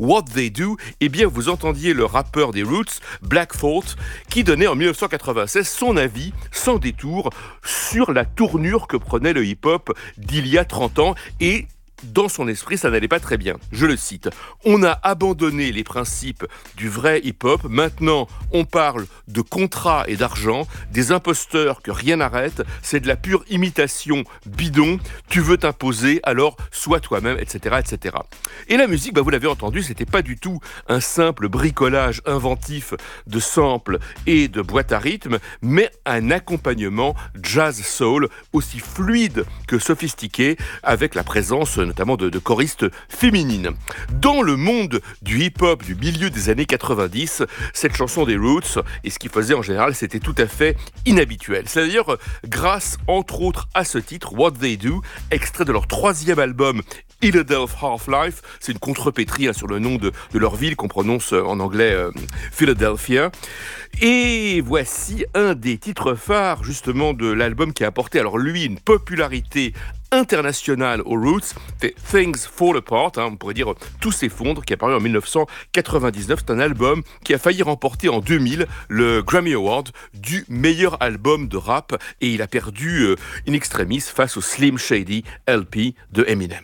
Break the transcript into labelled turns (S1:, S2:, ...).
S1: What They Do, eh bien vous entendiez le rappeur des Roots, Black Thought, qui donnait en 1996 son avis, sans détour, sur la tournure que prenait le hip-hop d'il y a 30 ans et dans son esprit, ça n'allait pas très bien. Je le cite. On a abandonné les principes du vrai hip-hop. Maintenant, on parle de contrats et d'argent, des imposteurs que rien n'arrête. C'est de la pure imitation bidon. Tu veux t'imposer, alors sois toi-même, etc., etc. Et la musique, vous l'avez entendu, c'était pas du tout un simple bricolage inventif de samples et de boîtes à rythme, mais un accompagnement jazz-soul aussi fluide que sophistiqué, avec la présence notamment de choristes féminines. Dans le monde du hip-hop du milieu des années 90, cette chanson des Roots, et ce qu'ils faisaient en général, c'était tout à fait inhabituel. C'est d'ailleurs grâce, entre autres, à ce titre, What They Do, extrait de leur 3e album, Philadelphia Half-Life, c'est une contrepétrie sur le nom de leur ville qu'on prononce en anglais Philadelphia. Et voici un des titres phares justement de l'album qui a apporté alors lui une popularité internationale aux Roots, c'est Things Fall Apart, on pourrait dire Tout s'effondre, qui est apparu en 1999. C'est un album qui a failli remporter en 2000 le Grammy Award du meilleur album de rap et il a perdu in extremis face au Slim Shady LP de Eminem.